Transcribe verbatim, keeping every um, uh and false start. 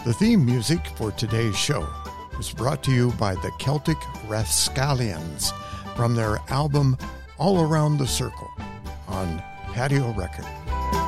The theme music for today's show was brought to you by the Celtic Rascallions from their album All Around the Circle on Patio Records.